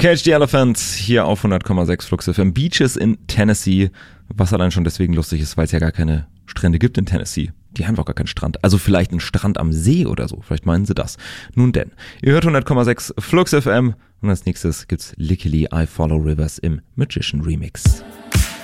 Cage the Elephant hier auf 100,6 Flux FM. Beaches in Tennessee, was allein schon deswegen lustig ist, weil es ja gar keine Strände gibt in Tennessee. Die haben doch gar keinen Strand. Also vielleicht einen Strand am See oder so. Vielleicht meinen sie das. Nun denn, ihr hört 100,6 Flux FM und als nächstes gibt's Lickily I Follow Rivers im Magician Remix.